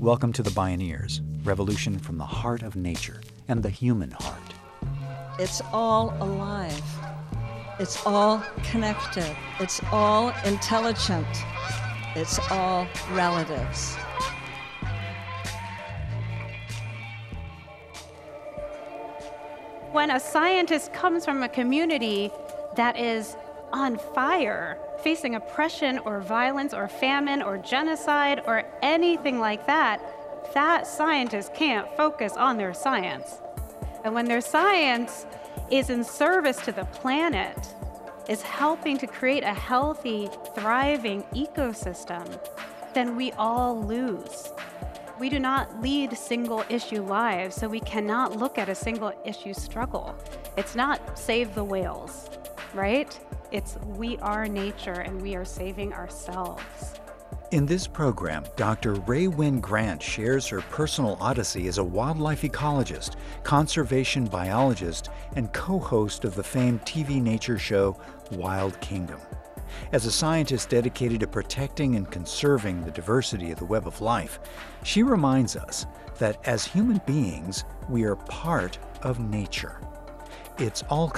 Welcome to the Bioneers, revolution from the heart of nature and the human heart. It's all alive. It's all connected. It's all intelligent. It's all relatives. When a scientist comes from a community that is on fire, facing oppression or violence or famine or genocide or anything like that, that scientist can't focus on their science. And when their science is in service to the planet, is helping to create a healthy, thriving ecosystem, then we all lose. We do not lead single-issue lives, so we cannot look at a single-issue struggle. It's not save the whales, right? It's we are nature and we are saving ourselves. In this program, Dr. Rae Wynn Grant shares her personal odyssey as a wildlife ecologist, conservation biologist, and co-host of the famed TV nature show Wild Kingdom. As a scientist dedicated to protecting and conserving the diversity of the web of life, she reminds us that as human beings, we are part of nature. It's all